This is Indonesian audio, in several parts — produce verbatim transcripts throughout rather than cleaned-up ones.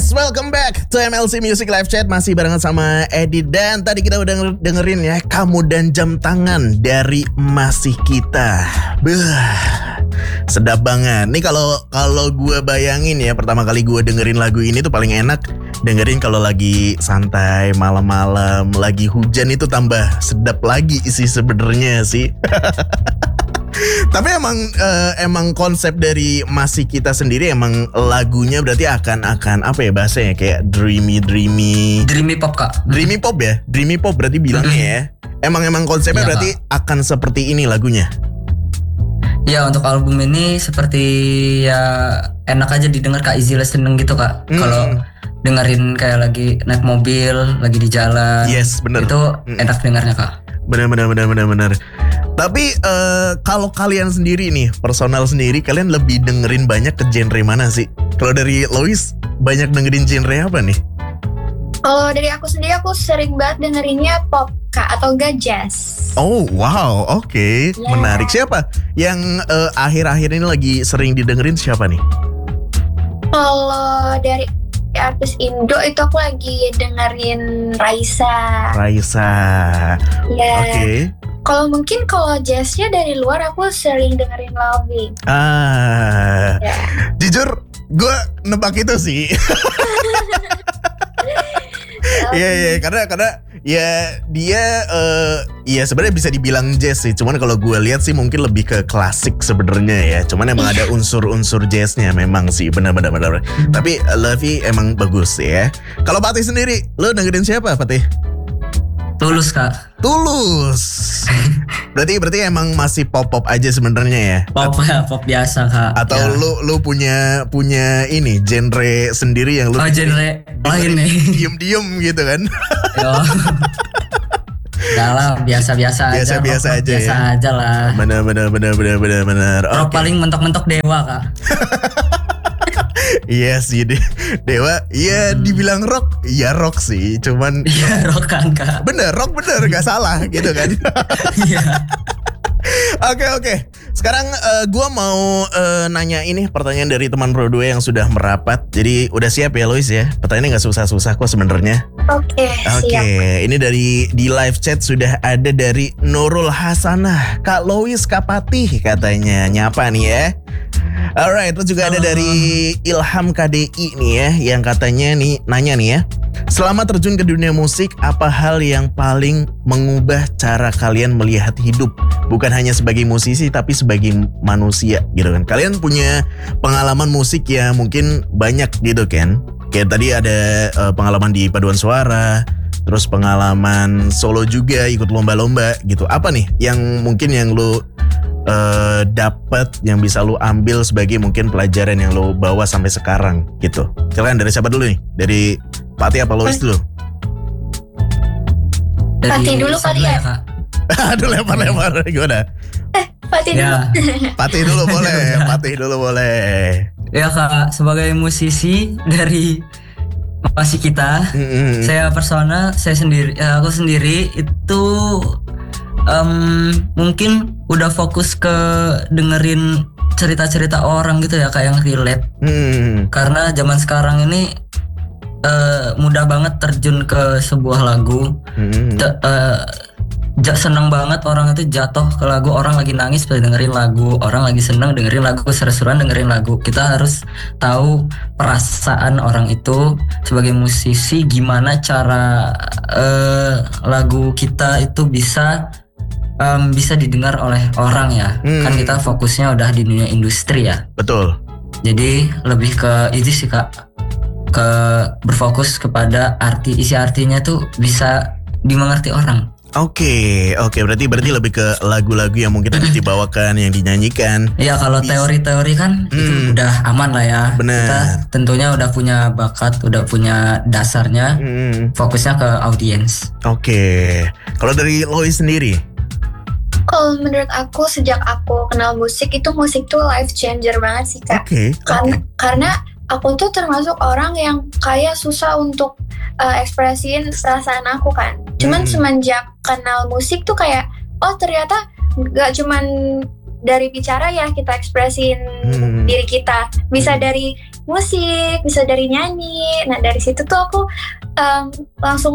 Yes, welcome back to M L C Music Live Chat. Masih barengan sama Edi. Dan tadi kita udah dengerin ya Kamu dan Jam Tangan dari Masih Kita. Beuh, sedap banget. Nih kalau kalau gue bayangin ya, pertama kali gue dengerin lagu ini tuh paling enak dengerin kalau lagi santai malam-malam, lagi hujan, itu tambah sedap lagi sih sebenarnya sih. Tapi emang uh, emang konsep dari Masih Kita sendiri emang lagunya berarti akan akan apa ya bahasanya, kayak dreamy dreamy dreamy pop kak. Dreamy pop ya, dreamy pop berarti bilangnya ya. Emang emang konsepnya ya, berarti kak, akan seperti ini lagunya. Ya untuk album ini seperti ya enak aja didengar kak, easy listening gitu kak. Hmm. Kalau dengerin kayak lagi naik mobil, lagi di jalan. Yes, bener. Itu hmm. enak dengarnya kak. Benar benar benar benar benar. Tapi uh, kalau kalian sendiri nih, personal sendiri, kalian lebih dengerin banyak ke genre mana sih? Kalau dari Lois, banyak dengerin genre apa nih? Kalau dari aku sendiri, aku sering banget dengerinnya pop kak, atau enggak jazz. Oh wow, oke, okay. yeah. Menarik. Siapa yang uh, akhir-akhir ini lagi sering didengerin, siapa nih? Kalau dari artis Indo itu aku lagi dengerin Raisa. Raisa. Ya. Yeah. Oke. Okay. Kalau mungkin kalau jazznya dari luar aku sering dengerin Loving. Ah. Yeah. Jujur, gue nebak itu sih. Iya iya karena karena ya dia uh, ya sebenarnya bisa dibilang jazz sih. Cuman kalau gue lihat sih mungkin lebih ke klasik sebenarnya ya. Cuman emang ada unsur-unsur jazznya memang sih, benar-benar benar. Tapi Lovey emang bagus ya. Kalau Patih sendiri, lo dengerin siapa Patih? Tulus kak. Tulus. Berarti berarti emang masih pop-pop aja sebenarnya ya. Pop ya, pop biasa kak. Atau ya. lu lu punya punya ini genre sendiri yang lu oh, genre lain nih. Diem-diem gitu kan. Yo. Dalam biasa-biasa aja. Biasa-biasa aja. Biasa ya? aja lah. Benar benar benar benar benar benar. Rock okay. Paling mentok-mentok Dewa kak. Iya sih de- Dewa. Iya hmm. dibilang rock, ya rock sih. Cuman iya rock kan kak. Bener rock bener, gak salah gitu kan. Iya. Oke oke. Sekarang uh, gue mau uh, nanya ini pertanyaan dari teman Pro dua yang sudah merapat. Jadi udah siap ya Lois ya? Pertanyaannya gak susah-susah kok sebenarnya. Oke okay, Oke okay. Ini dari di live chat sudah ada dari Nurul Hasanah. Kak Lois, Kak Patih katanya. Nyapa nih ya. Alright, terus juga ada dari Ilham K D I nih ya, yang katanya nih nanya nih ya, selama terjun ke dunia musik, apa hal yang paling mengubah cara kalian melihat hidup? Bukan hanya sebagai musisi, tapi sebagai manusia gitu kan. Kalian punya pengalaman musik ya mungkin banyak gitu kan. Kayak tadi ada uh, pengalaman di paduan suara, terus pengalaman solo juga, ikut lomba-lomba gitu. Apa nih yang mungkin yang lu Uh, dapat yang bisa lu ambil sebagai mungkin pelajaran yang lu bawa sampai sekarang gitu. Kalian dari siapa dulu nih? Dari Patih apa Lois dulu? Patih dulu kali ya. Aduh lempar-lempar gimana? Eh Patih ya. dulu. Patih dulu boleh. Patih dulu boleh. Ya kak, sebagai musisi dari Masih Kita, mm-hmm. saya personal, saya sendiri, aku sendiri itu Um, mungkin udah fokus ke dengerin cerita-cerita orang gitu ya, kayak yang relate. Hmm. Karena zaman sekarang ini uh, mudah banget terjun ke sebuah lagu. Hmm. T- uh, seneng banget orang itu jatuh ke lagu, orang lagi nangis pada dengerin lagu, orang lagi seneng dengerin lagu, seru-seruan dengerin lagu. Kita harus tahu perasaan orang itu sebagai musisi, gimana cara uh, lagu kita itu bisa Um, bisa didengar oleh orang ya. hmm. Kan kita fokusnya udah di dunia industri ya. Betul. Jadi lebih ke itu sih kak, ke berfokus kepada arti, isi artinya tuh bisa dimengerti orang. Oke, okay, oke okay. berarti berarti lebih ke lagu-lagu yang mungkin harus dibawakan, yang dinyanyikan. Iya, kalau teori-teori kan hmm. itu udah aman lah ya. Bener. Kita tentunya udah punya bakat, udah punya dasarnya. hmm. Fokusnya ke audiens. Oke, okay. Kalau dari Lois sendiri? Kalau menurut aku, sejak aku kenal musik, itu musik tuh life changer banget sih kak. Okay, karena, okay. karena aku tuh termasuk orang yang kayak susah untuk uh, ekspresiin perasaan aku kan. Cuman hmm. semenjak kenal musik tuh kayak, oh ternyata gak cuman dari bicara ya kita ekspresiin hmm. diri kita. Bisa hmm. dari musik, bisa dari nyanyi. Nah dari situ tuh aku um, langsung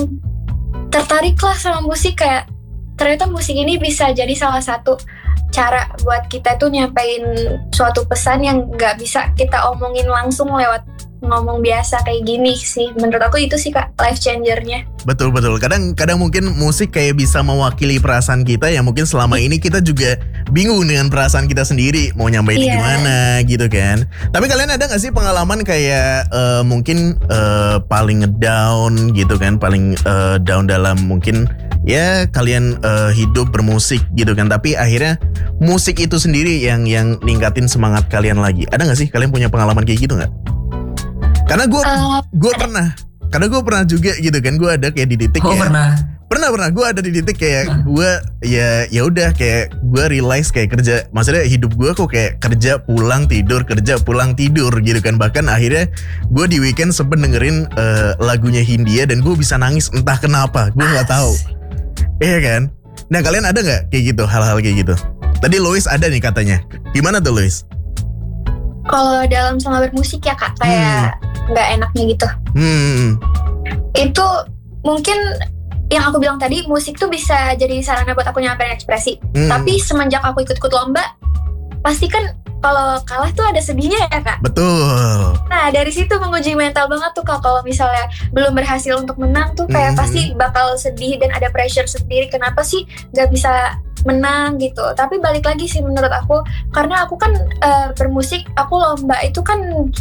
tertarik lah sama musik, kayak ternyata musik ini bisa jadi salah satu cara buat kita tuh nyampein suatu pesan yang nggak bisa kita omongin langsung lewat ngomong biasa kayak gini sih. Menurut aku itu sih Kak life changernya. Betul betul. Kadang kadang mungkin musik kayak bisa mewakili perasaan kita yang mungkin selama ini kita juga bingung dengan perasaan kita sendiri mau nyampein Iya. gimana gitu kan. Tapi kalian ada nggak sih pengalaman kayak eh, mungkin eh, paling ngedown gitu kan, paling eh, down dalam mungkin ya kalian eh, hidup bermusik gitu kan, tapi akhirnya musik itu sendiri yang yang ningkatin semangat kalian lagi. Ada nggak sih kalian punya pengalaman kayak gitu nggak? Karena gue Uh, gue pernah, karena gue pernah juga gitu kan, gue ada kayak di titik Oh ya, pernah. pernah pernah gue ada di titik kayak gue ya ya udah kayak gue realize kayak kerja, maksudnya hidup gue kok kayak kerja pulang tidur kerja pulang tidur gitu kan. Bahkan akhirnya gue di weekend sempet dengerin eh, lagunya Hindia dan gue bisa nangis entah kenapa, gue nggak tahu. Iya kan? Nah kalian ada nggak kayak gitu, hal-hal kayak gitu? Tadi Lois ada nih katanya, gimana tuh Lois? kalau dalam sama bermusik ya Kak, kayak nggak enaknya gitu. Hmm, Itu mungkin yang aku bilang tadi, musik tuh bisa jadi sarana buat aku nyampein ekspresi. hmm, Tapi semenjak aku ikut-ikut lomba, pasti kan kalau kalah tuh ada sedihnya ya Kak. betul. Nah dari situ menguji mental banget tuh Kak. Kalau misalnya belum berhasil untuk menang tuh kayak Mhm. pasti bakal sedih dan ada pressure sendiri. Kenapa sih gak bisa menang gitu. Tapi balik lagi sih menurut aku, karena aku kan eh, bermusik, aku lomba itu kan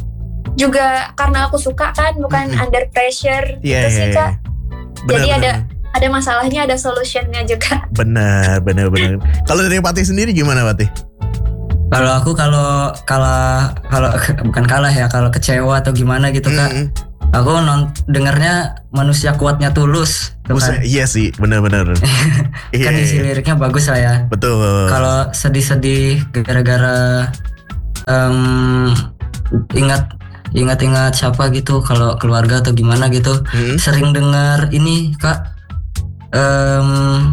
juga karena aku suka kan, bukan Mhm. under pressure Iya gitu sih iya, Kak. iya. Jadi Benar, ada benar. ada masalahnya, ada solutionnya juga. Benar, benar, benar. Kalau dari Patih sendiri gimana Patih? Kalau aku kalau kalah kalau bukan kalah ya, kalau kecewa atau gimana gitu Kak, Mm-mm. aku non dengernya Manusia Kuatnya Tulus tuh Buset, kan. iya sih, benar-benar. Iya, Kan isi iya. liriknya bagus lah ya. Betul. Kalau sedih-sedih gara-gara em, ingat ingat-ingat siapa gitu, kalau keluarga atau gimana gitu, Hmm? sering dengar ini Kak, em,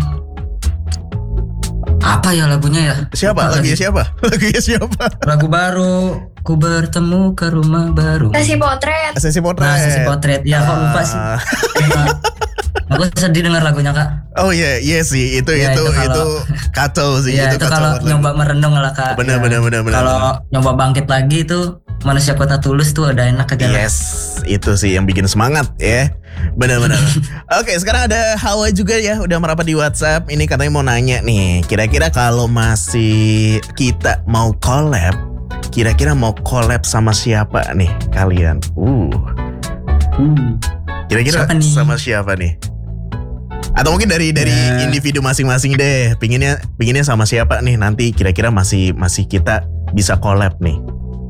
apa ya lagunya ya? Siapa? Lupa Lagunya lagi. siapa? Lagunya siapa? Lagu baru, ku bertemu ke rumah baru. Sesi potret. Sesi potret. Nah, sesi potret. Ya kok lupa sih. Ah. Nah, aku sedih dengar lagunya Kak. Oh iya, iya sih. Itu Ya, itu itu itu, kalau- kacau sih. Iya itu kacau kalau banget. nyoba merenung lah Kak. Benar, Ya. benar, benar, benar. Kalau nyoba bangkit lagi itu Manusia Kota Tulus tuh udah enak aja lah. Yes, itu sih yang bikin semangat ya. Benar-benar. Oke, sekarang ada Hawa juga ya, udah merapat di WhatsApp. Ini katanya mau nanya nih, kira-kira kalau masih kita mau collab, kira-kira mau collab sama siapa nih kalian? Uh, Hmm. kira-kira Siapa nih? sama siapa nih? Atau mungkin dari dari Ya. individu masing-masing deh. Pinginnya pinginnya sama siapa nih nanti kira-kira masih masih kita bisa collab nih.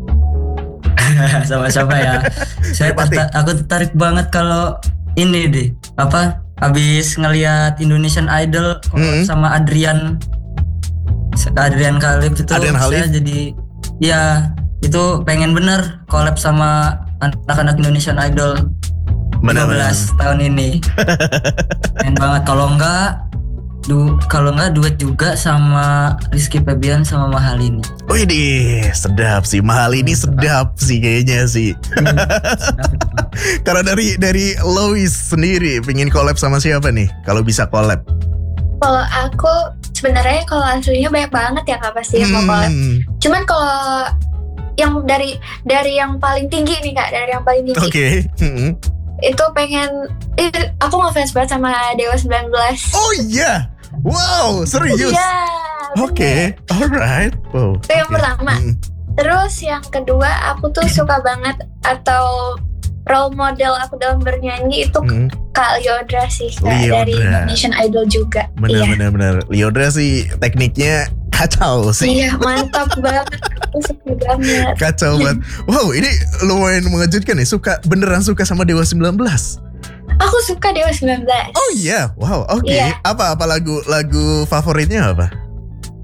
Sama siapa ya? Saya Pati. terta- aku tertarik banget kalau ini deh, apa? Habis ngelihat Indonesian Idol Mm-mm. sama Adrian Adrian Khalif itu, Adrian Khalif? saya jadi ya itu pengen bener collab sama anak-anak Indonesian Idol Benar, lima belas tahun ini. Pengen banget, kalau enggak du kalau enggak duet juga sama Rizky Febian sama Mahalini. Wih deh, sedap sih. Mahal ini sedap sih kayaknya sih. Karena dari dari Lois sendiri pingin collab sama siapa nih? Kalau bisa collab. Kalau aku sebenarnya kalau aslinya banyak banget ya Kak pasti yang mau collab. Hmm, Cuman kalau yang dari dari yang paling tinggi nih Kak, dari yang paling tinggi Oke. Hmm. itu pengen, eh, aku ngefans banget sama Dewa sembilan belas. Oh iya. Wow, serius. Iya. Oke, alright. Wow. Itu yang oke. pertama. Hmm. Terus yang kedua aku tuh suka banget, atau role model aku dalam bernyanyi itu Hmm. Kak Lyodra sih Kak, Lyodra. dari Indonesian Idol juga. Bener Iya. bener bener. Lyodra sih tekniknya kacau sih. Iya mantap banget, aku suka banget. Kacau banget. Wow, ini lumayan mengejutkan nih. Suka beneran suka sama Dewa sembilan belas. Aku suka Dewa sembilan belas. Oh iya, wow, oke. Iya. Apa apa lagu lagu favoritnya apa?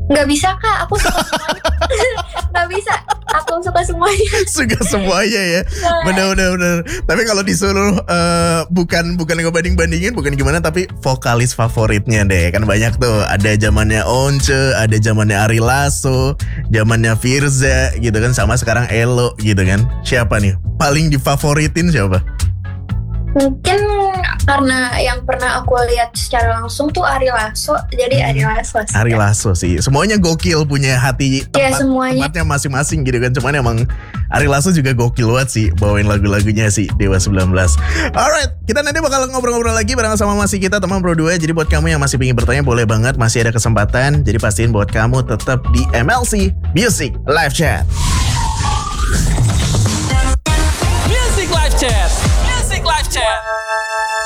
Nggak bisa kak, aku suka semuanya. Nggak bisa, aku suka semuanya. Suka semuanya ya. Bener bener bener. Tapi kalau disuruh uh, bukan bukan ngebanding bandingin, bukan gimana, tapi vokalis favoritnya deh. Kan banyak tuh. Ada zamannya Once, ada zamannya Ari Lasso, zamannya Firza gitu kan, sama sekarang Elo gitu kan. Siapa nih paling difavoritin siapa? Mungkin karena yang pernah aku lihat secara langsung tuh Ari Lasso, jadi Ari Lasso sih. Ari Lasso sih. Semuanya gokil, punya hati tempat, Ya, semuanya. tempatnya masing-masing gitu kan. Cuman emang Ari Lasso juga gokil banget sih bawain lagu-lagunya sih Dewa sembilan belas. Alright, kita nanti bakal ngobrol-ngobrol lagi bareng sama masih kita teman Pro dua. Jadi buat kamu yang masih pengen bertanya boleh banget, masih ada kesempatan. Jadi pastiin buat kamu tetap di M L C Music Live Chat.